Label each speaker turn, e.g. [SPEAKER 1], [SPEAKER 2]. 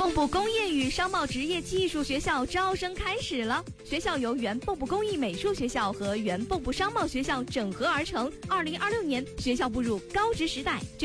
[SPEAKER 1] 蚌埠工业与商贸职业技术学校招生开始了。学校由原蚌埠工艺美术学校和原蚌埠商贸学校整合而成。2026年，学校步入高职时代。